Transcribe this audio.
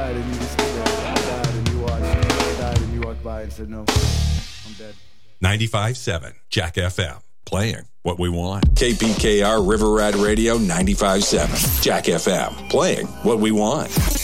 died and you just stood there. I died and you watched. I died and you walked by and said, no, I'm dead. 95.7 Jack FM. Playing what we want. KPKR River Rat Radio 95.7 Jack FM. Playing what we want.